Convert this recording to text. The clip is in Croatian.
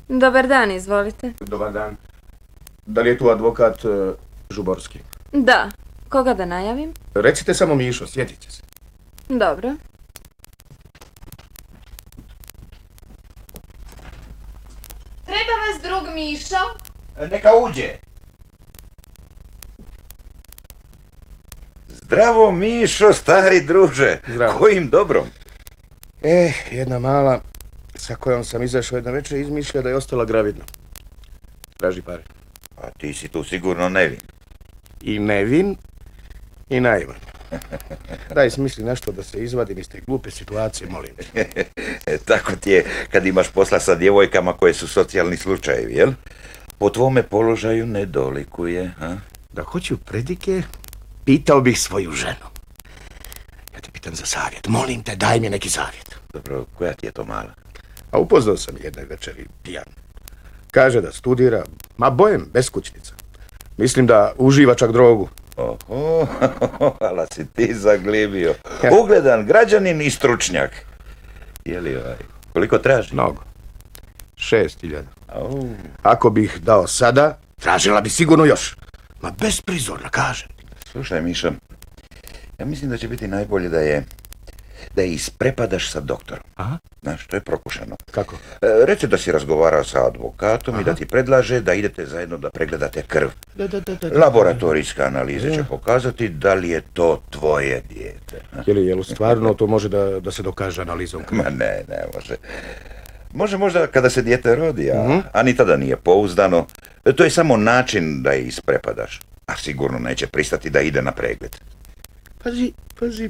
Dobar dan, izvolite. Dobar dan. Da li je tu advokat Žuborski? Da. Koga da najavim? Recite samo Mišo, sjetit će se. Dobro. Treba vas drug Mišo? Neka uđe. Zdravo Mišo, stari druže. Zdravo. Kojim dobrom? Jedna mala sa kojom sam izašao jedna večer izmišlja da je ostala gravidna. Traži pare. A ti si tu sigurno nevin. I nevin i naivan. Daj smisli nešto da se izvadim iz te glupe situacije, molim te. Tako ti je kad imaš posla sa djevojkama koje su socijalni slučajevi, jel? Po tvome položaju ne dolikuje, a? Da hoću predike, pitao bih svoju ženu. Ja te pitam za savjet, molim te, daj mi neki savjet. Dobro, koja ti je to mala? A upoznao sam jedne večeri pijan. Kaže da studira, ma bojem, beskućnica. Mislim da uživa čak drogu. Oho, ala si ti zaglibio. Ugledan građanin i stručnjak. Jeli koliko traži? Mnogo. 6.000. Au. Ako bih dao sada, tražila bi sigurno još. Ma besprizorno, kažem. Slušaj, Mišo, ja mislim da će biti najbolje da je isprepadaš sa doktorom. Aha. Znaš, to je prokušano. Kako? Reci da si razgovarao sa advokatom. Aha. I da ti predlaže da idete zajedno da pregledate krv. Da. Laboratorijske analize će pokazati da li je to tvoje dijete. Jel stvarno to može da se dokaže analizom krvi? Ma ne može. Može možda kada se dijete rodi, a ni tada nije pouzdano. To je samo način da je isprepadaš. A sigurno neće pristati da ide na pregled.